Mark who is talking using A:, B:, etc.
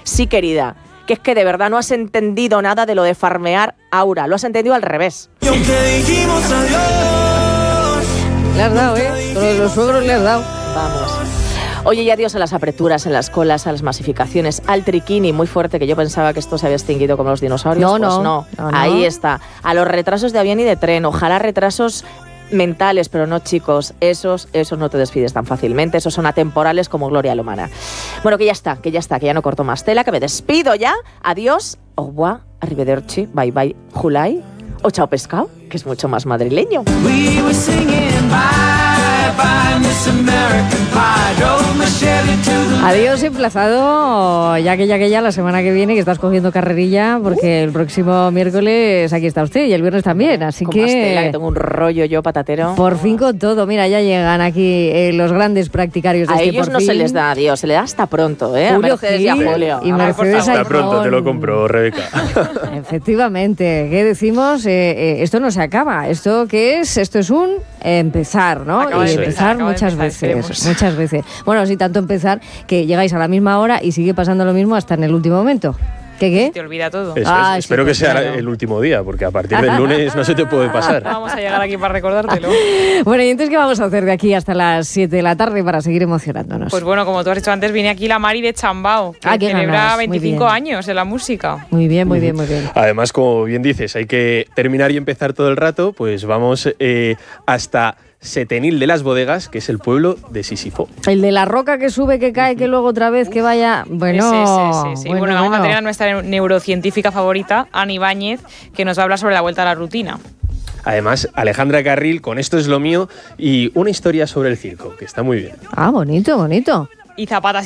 A: Sí, querida, que es que de verdad no has entendido nada de lo de farmear aura, lo has entendido al revés.
B: Y aunque dijimos adiós,
C: Le has dado, todos los suegros le has dado.
A: Vamos. Oye, y adiós a las apreturas en las colas, a las masificaciones, al triquini muy fuerte, que yo pensaba que esto se había extinguido como los dinosaurios.
C: No.
A: Ahí está. A los retrasos de avión y de tren, ojalá retrasos mentales, pero no, chicos, esos no te despides tan fácilmente, esos son atemporales como Gloria Lomana. Bueno, que ya está, que ya no corto más tela, que me despido ya. Adiós, au revoir, arrivederci, bye bye, Julai, o chao pescado, que es mucho más madrileño.
B: we were singing bye, bye, Miss American Pie. Drove my Chevy to the
C: Adiós, emplazado, ya que la semana que viene, que estás cogiendo carrerilla, porque el próximo miércoles aquí está usted y el viernes también, así
A: Con más tela, que
C: que
A: tengo un rollo yo patatero.
C: por fin con todo. Mira, ya llegan aquí los grandes practicarios de
A: A
C: este
A: ellos
C: por
A: no
C: fin.
A: se les da adiós, se le da hasta pronto, a
C: Julio
A: Mercedes y a
C: Gil
A: Julio.
C: y
A: A ver, por
C: Mercedes
A: favor.
D: Hasta pronto, te lo compro, Rebeca.
C: Efectivamente, ¿qué decimos? Esto no se acaba. ¿Esto qué es? Esto es un empezar, ¿no?
E: Acaba de
C: Y
E: empezar,
C: muchas
E: esperemos.
C: veces, muchas veces. Bueno, sí, tanto empezar que llegáis a la misma hora y sigue pasando lo mismo hasta en el último momento. ¿Qué?
E: Te olvida todo.
D: Eso
C: Ah,
D: es.
C: sí,
D: Espero que
C: pues
D: sea
C: claro.
D: el último día, porque a partir del lunes no se te puede pasar.
E: Vamos a llegar aquí para recordártelo.
C: Bueno, ¿y entonces qué vamos a hacer de aquí hasta las 7 de la tarde para seguir emocionándonos?
E: Pues bueno, como tú has dicho antes, viene aquí la Mari de Chambao, que
C: qué
E: celebra
C: ganas, muy
E: 25
C: bien.
E: años en la música.
C: Muy bien, muy bien, muy bien.
D: Además, como bien dices, hay que terminar y empezar todo el rato, pues vamos hasta Setenil de las Bodegas, que es el pueblo de Sísifo.
C: El de la roca que sube, que cae, que luego otra vez que vaya... Bueno,
E: Sí. Bueno, vamos a tener a nuestra neurocientífica favorita, Ana Ibáñez, que nos va a hablar sobre la vuelta a la rutina.
D: Además, Alejandra Carril, con Esto es lo mío, y una historia sobre el circo, que está muy bien.
C: Ah, bonito, bonito.
E: Y Zapata